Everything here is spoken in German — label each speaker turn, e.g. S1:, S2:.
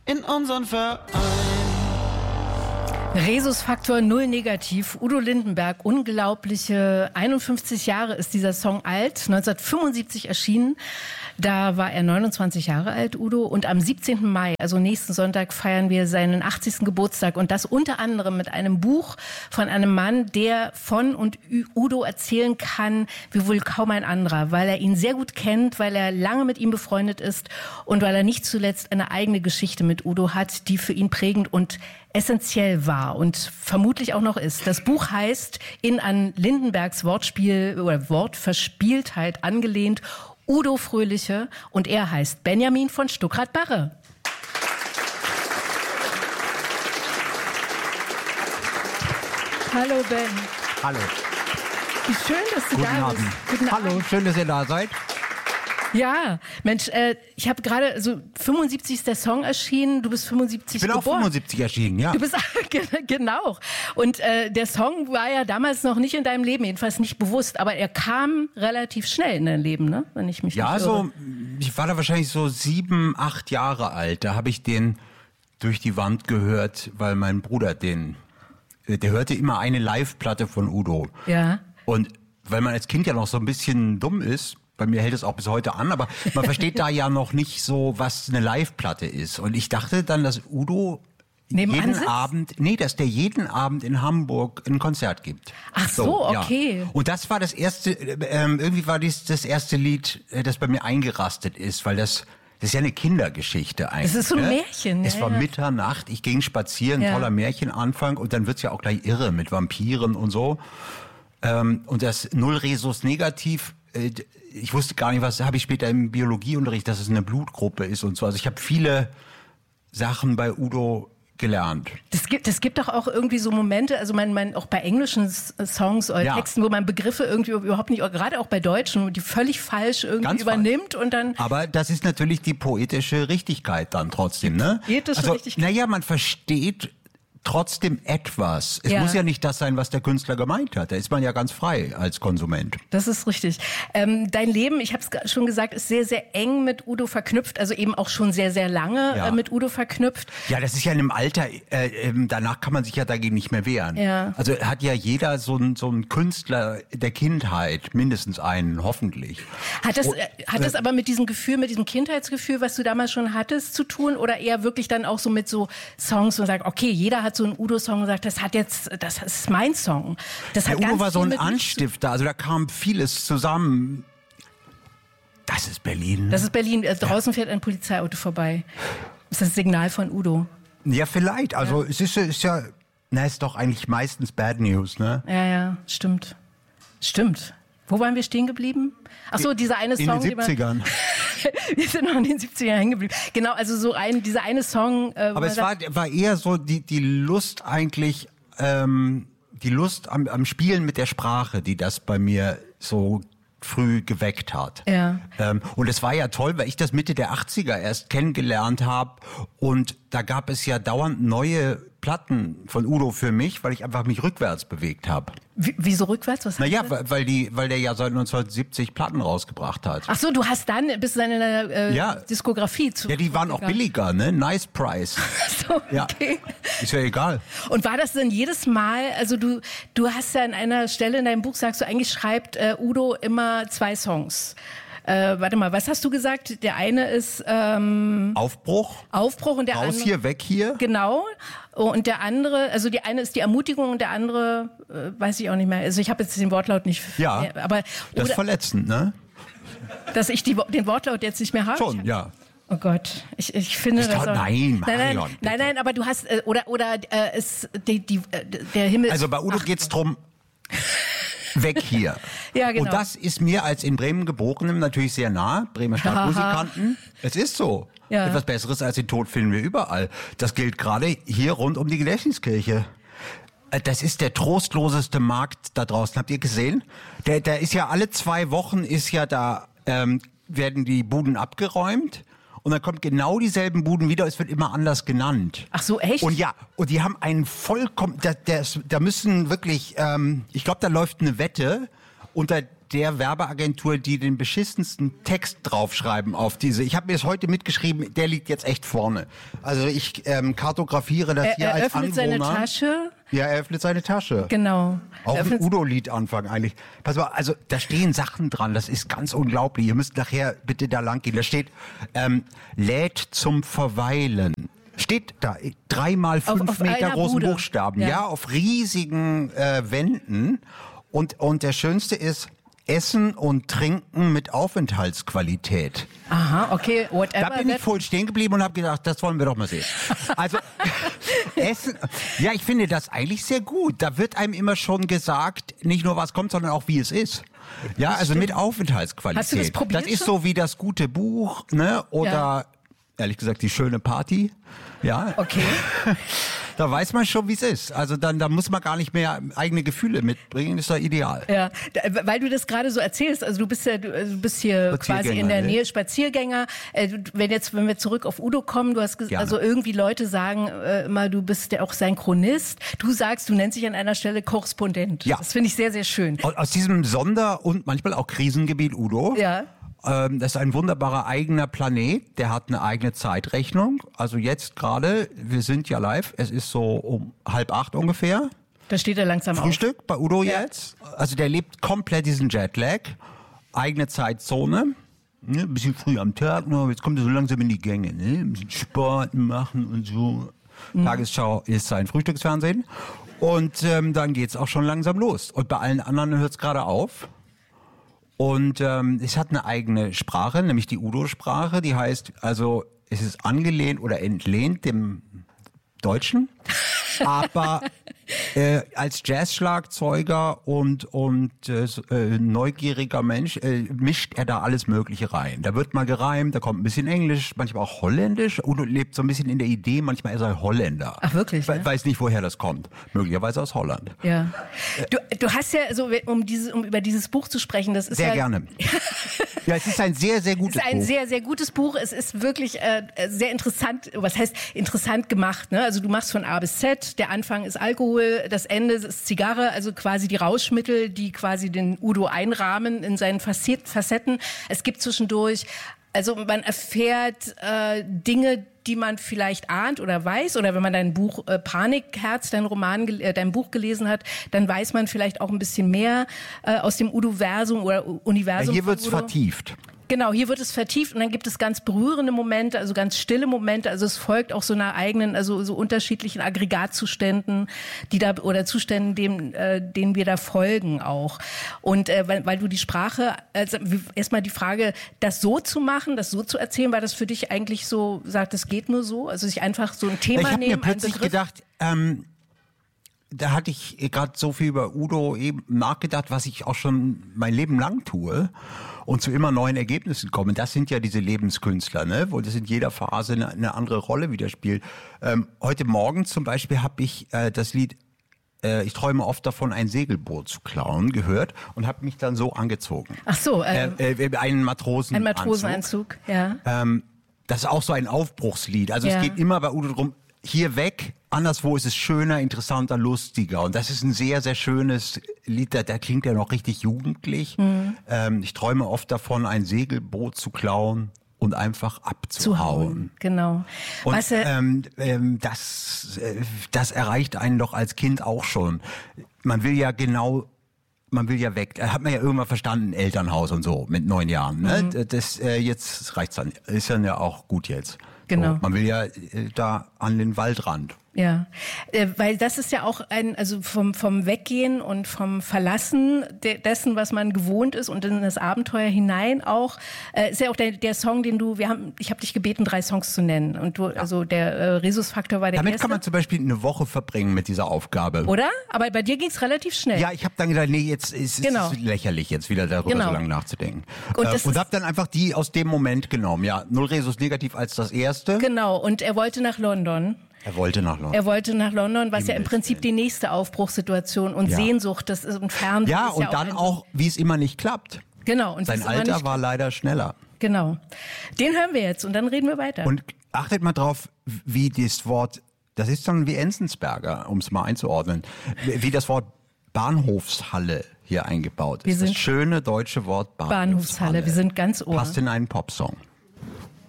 S1: in unseren Verein.
S2: Rhesusfaktor 0 negativ. Udo Lindenberg, unglaubliche 51 Jahre ist dieser Song alt, 1975 erschienen. Da war er 29 Jahre alt, Udo. Und am 17. Mai, also nächsten Sonntag, feiern wir seinen 80. Geburtstag. Und das unter anderem mit einem Buch von einem Mann, der von und Udo erzählen kann, wie wohl kaum ein anderer. Weil er ihn sehr gut kennt, weil er lange mit ihm befreundet ist und weil er nicht zuletzt eine eigene Geschichte mit Udo hat, die für ihn prägend und essentiell war und vermutlich auch noch ist. Das Buch heißt, an Lindenbergs Wortspiel oder Wortverspieltheit angelehnt, Udo Fröhliche, und er heißt Benjamin von Stuckrad-Barre. Hallo Ben.
S3: Hallo.
S2: Wie schön, dass du da bist.
S3: Guten Abend. Hallo, schön, dass ihr da seid.
S2: Ja, Mensch, ich habe gerade, 75 ist der Song erschienen, du bist 75 geboren.
S3: Ich bin auch 75 erschienen, ja.
S2: Du bist, genau. Und der Song war ja damals noch nicht in deinem Leben, jedenfalls nicht bewusst, aber er kam relativ schnell in dein Leben, ne? Wenn ich mich nicht irre.
S3: So, ich war da wahrscheinlich so 7, 8 Jahre alt, da habe ich den durch die Wand gehört, weil mein Bruder der hörte immer eine Live-Platte von Udo.
S2: Ja.
S3: Und weil man als Kind ja noch so ein bisschen dumm ist, bei mir hält es auch bis heute an, aber man versteht da ja noch nicht so, was eine Live-Platte ist. Und ich dachte dann, dass Udo jeden Abend in Hamburg ein Konzert gibt.
S2: Ach so, okay.
S3: Ja. Und das war das erste, irgendwie war dies das erste Lied, das bei mir eingerastet ist, weil das ist ja eine Kindergeschichte eigentlich.
S2: Das ist so ein Märchen.
S3: Es war Mitternacht, ich ging spazieren, toller Märchenanfang, und dann wird's ja auch gleich irre mit Vampiren und so. Und das Null Rhesus negativ, ich wusste gar nicht, was habe ich später im Biologieunterricht, dass es eine Blutgruppe ist und so. Also ich habe viele Sachen bei Udo gelernt.
S2: Das gibt doch auch irgendwie so Momente, also man auch bei englischen Songs oder Texten, wo man Begriffe irgendwie überhaupt nicht, gerade auch bei Deutschen, die völlig falsch irgendwie ganz übernimmt und dann.
S3: Aber das ist natürlich die poetische Richtigkeit dann trotzdem, ne?
S2: Poetische Richtigkeit.
S3: Naja, man versteht trotzdem etwas. Es muss ja nicht das sein, was der Künstler gemeint hat. Da ist man ja ganz frei als Konsument.
S2: Das ist richtig. Dein Leben, ich habe es schon gesagt, ist sehr, sehr eng mit Udo verknüpft, also eben auch schon sehr, sehr lange mit Udo verknüpft.
S3: Ja, das ist ja in einem Alter, danach kann man sich ja dagegen nicht mehr wehren.
S2: Ja.
S3: Also hat ja jeder so einen Künstler der Kindheit, mindestens einen, hoffentlich.
S2: Hat das aber mit diesem Gefühl, mit diesem Kindheitsgefühl, was du damals schon hattest, zu tun, oder eher wirklich dann auch so mit so Songs und sagt, okay, jeder hat so einen Udo-Song gesagt, das ist mein Song.
S3: Der Udo war so ein Anstifter, also da kam vieles zusammen. Das ist Berlin.
S2: Das ist Berlin. Draußen fährt ein Polizeiauto vorbei. Das ist das Signal von Udo.
S3: Ja, vielleicht. Also es ist doch eigentlich meistens Bad News, ne?
S2: Ja, stimmt. Wo waren wir stehen geblieben? Ach so, dieser eine Song.
S3: In den 70ern.
S2: Wir sind noch in den 70ern hängen geblieben. Genau, also dieser eine Song.
S3: Aber es war eher so die Lust eigentlich, die Lust am Spielen mit der Sprache, die das bei mir so früh geweckt hat.
S2: Ja.
S3: Und es war ja toll, weil ich das Mitte der 80er erst kennengelernt habe, und da gab es ja dauernd neue Platten von Udo für mich, weil ich einfach mich rückwärts bewegt habe.
S2: Wieso rückwärts? Was heißt das?
S3: Weil der ja seit 1970 Platten rausgebracht hat.
S2: Ach so, du hast dann bist in einer Diskografie zu.
S3: Ja, die waren auch billiger, ne? Nice Price.
S2: So, okay.
S3: Ja, ist ja egal.
S2: Und war das denn jedes Mal, also du hast ja an einer Stelle in deinem Buch, sagst du, eigentlich schreibt Udo immer 2 Songs. Warte mal, was hast du gesagt? Der eine ist
S3: Aufbruch
S2: und der andere.
S3: Raus hier, weg hier.
S2: Genau. Und der andere, also die eine ist die Ermutigung und der andere weiß ich auch nicht mehr. Also ich habe jetzt den Wortlaut nicht.
S3: Ja, aber das ist verletzend, ne?
S2: Dass ich den Wortlaut jetzt nicht mehr habe?
S3: Schon, ja.
S2: Oh Gott, ich finde das.
S3: Nein, Marion.
S2: Nein, aber du hast ist der Himmel.
S3: Also bei Udo geht's drum. Weg hier.
S2: Ja, genau.
S3: Und das ist mir als in Bremen Geborenem natürlich sehr nah. Bremer Stadtmusikanten. Es ist so. Ja. Etwas Besseres als den Tod finden wir überall. Das gilt gerade hier rund um die Gedächtniskirche. Das ist der trostloseste Markt da draußen. Habt ihr gesehen? Der ist ja alle 2 Wochen werden die Buden abgeräumt. Und dann kommt genau dieselben Buden wieder, es wird immer anders genannt.
S2: Ach so, echt?
S3: Und die haben einen vollkommen, da müssen wirklich, ich glaube, da läuft eine Wette, unter der Werbeagentur, die den beschissensten Text draufschreiben auf diese. Ich habe mir das heute mitgeschrieben, der liegt jetzt echt vorne. Also ich kartografiere das hier als Anwohner.
S2: Er öffnet seine Tasche.
S3: Ja, er öffnet seine Tasche.
S2: Genau.
S3: Auch ein Udo-Lied-Anfang eigentlich. Pass mal, also da stehen Sachen dran, das ist ganz unglaublich. Ihr müsst nachher bitte da lang gehen. Da steht, lädt zum Verweilen. Steht da, 3 mal 5 Meter großen
S2: Bude.
S3: Buchstaben. Ja, auf riesigen Wänden. Und der schönste ist, Essen und Trinken mit Aufenthaltsqualität.
S2: Aha, okay, whatever.
S3: Da bin ich voll stehen geblieben und habe gedacht, das wollen wir doch mal sehen. Also, Essen, ja, ich finde das eigentlich sehr gut. Da wird einem immer schon gesagt, nicht nur was kommt, sondern auch wie es ist. Ja, also mit Aufenthaltsqualität.
S2: Hast du das probiert?
S3: Das ist so wie das gute Buch, ne? Oder, ehrlich gesagt, die schöne Party. Ja.
S2: Okay.
S3: Da weiß man schon, wie es ist. Also da muss man gar nicht mehr eigene Gefühle mitbringen, ist doch ideal.
S2: Ja, weil du das gerade so erzählst, also du bist hier quasi in der Nähe, Spaziergänger. Wenn wir zurück auf Udo kommen, du hast gesagt, also irgendwie Leute sagen immer, du bist ja auch sein Chronist. Du sagst, du nennst dich an einer Stelle Korrespondent. Ja. Das finde ich sehr, sehr schön.
S3: Aus diesem Sonder- und manchmal auch Krisengebiet Udo.
S2: Ja.
S3: Das ist ein wunderbarer eigener Planet, der hat eine eigene Zeitrechnung. Also jetzt gerade, wir sind ja live, es ist so um 7:30 ungefähr.
S2: Da steht er langsam auf.
S3: Frühstück bei Udo jetzt. Also der lebt komplett diesen Jetlag, eigene Zeitzone. Ne, ein bisschen früh am Tag, jetzt kommt er so langsam in die Gänge. Ne? Ein bisschen Sport machen und so. Tagesschau ist sein Frühstücksfernsehen. Und dann geht's auch schon langsam los. Und bei allen anderen hört's gerade auf. Und es hat eine eigene Sprache, nämlich die Udo-Sprache. Die heißt, also es ist angelehnt oder entlehnt dem Deutschen. Aber als Jazz-Schlagzeuger und neugieriger Mensch mischt er da alles Mögliche rein. Da wird mal gereimt, da kommt ein bisschen Englisch, manchmal auch Holländisch. Udo lebt so ein bisschen in der Idee, manchmal ist er Holländer.
S2: Ach wirklich?
S3: Weiß nicht, woher das kommt. Möglicherweise aus Holland.
S2: Ja. Du hast ja, also um über dieses Buch zu sprechen, das ist
S3: sehr gerne. Ja, es ist ein sehr, sehr gutes Buch.
S2: Es ist ein sehr, sehr gutes Buch. Es ist wirklich sehr interessant, was heißt interessant gemacht, ne? Also du machst von A bis Z, der Anfang ist Alkohol, das Ende ist Zigarre, also quasi die Rauschmittel, die quasi den Udo einrahmen in seinen Facetten. Es gibt zwischendurch, also man erfährt Dinge, die man vielleicht ahnt oder weiß, oder wenn man dein Buch Panikherz, dein Buch gelesen hat, dann weiß man vielleicht auch ein bisschen mehr aus dem Udo-Versum oder Universum.
S3: Ja, hier wird's vertieft.
S2: Genau, hier wird es vertieft und dann gibt es ganz berührende Momente, also ganz stille Momente. Also es folgt auch so einer eigenen, also so unterschiedlichen Aggregatzuständen, oder Zuständen, denen wir da folgen auch. Und weil du die Sprache, also erstmal die Frage, das so zu machen, das so zu erzählen, war das für dich eigentlich so, sagt, es geht nur so? Also sich einfach so ein Thema nehmen,
S3: ich habe mir plötzlich gedacht, da hatte ich gerade so viel über Udo eben nachgedacht, was ich auch schon mein Leben lang tue und zu immer neuen Ergebnissen komme. Das sind ja diese Lebenskünstler, ne, wo das in jeder Phase eine andere Rolle wieder spielt. Heute Morgen zum Beispiel habe ich das Lied Ich träume oft davon, ein Segelboot zu klauen, gehört und habe mich dann so angezogen.
S2: Ach so.
S3: Einen Matrosenanzug.
S2: Ein Matrosenanzug, ja.
S3: Das ist auch so ein Aufbruchslied. Also es geht immer bei Udo drum, hier weg, anderswo ist es schöner, interessanter, lustiger. Und das ist ein sehr, sehr schönes Lied, da klingt er noch richtig jugendlich. Ich träume oft davon, ein Segelboot zu klauen und einfach abzuhauen.
S2: Genau.
S3: Und das erreicht einen doch als Kind auch schon. Man will ja weg. Da hat man ja irgendwann verstanden, Elternhaus und so, mit 9 Jahren. Ne? Jetzt reicht's dann. Ist dann ja auch gut jetzt.
S2: Genau.
S3: So, man will ja da an den Waldrand.
S2: Ja, weil das ist ja auch also vom Weggehen und vom Verlassen dessen, was man gewohnt ist und in das Abenteuer hinein auch, ist ja auch der Song, ich habe dich gebeten, 3 Songs zu nennen und also der Rhesusfaktor war der
S3: Damit
S2: erste.
S3: kann man zum Beispiel eine Woche verbringen mit dieser Aufgabe.
S2: Oder? Aber bei dir ging's relativ schnell.
S3: Ja, ich habe dann gedacht, nee, jetzt ist es lächerlich, jetzt wieder darüber so lange nachzudenken. Und habe dann einfach die aus dem Moment genommen. Ja, 0 Resus negativ als das erste.
S2: Genau, und er wollte nach London.
S3: Er wollte nach London,
S2: was ja im Prinzip die nächste Aufbruchssituation und Sehnsucht, das ist ein Fern.
S3: Ja, und ja dann auch, wie es immer nicht klappt.
S2: Genau. Und
S3: sein Alter war leider schneller.
S2: Genau. Den hören wir jetzt und dann reden wir weiter.
S3: Und achtet mal drauf, wie das Wort, das ist dann wie Enzensberger, um es mal einzuordnen, wie das Wort Bahnhofshalle hier eingebaut ist. Das schöne deutsche Wort
S2: Bahnhofshalle. Wir sind ganz ohr.
S3: Passt in einen Popsong.